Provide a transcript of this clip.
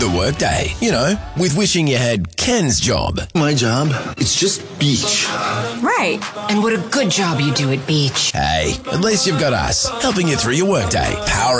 the workday. You know, with wishing you had Ken's job. My job? It's just beach. Right. And what a good job you do at beach. Hey, at least you've got us helping you through your workday. Power